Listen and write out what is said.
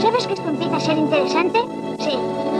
¿Sabes que esto empieza a ser interesante? Sí.